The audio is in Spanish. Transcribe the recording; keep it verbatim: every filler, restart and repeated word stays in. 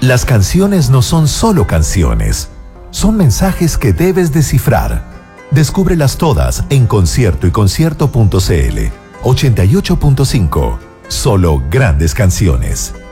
Las canciones no son solo canciones, son mensajes que debes descifrar. Descúbrelas todas en concierto y concierto punto c l. ochenta y ocho punto cinco. Solo grandes canciones.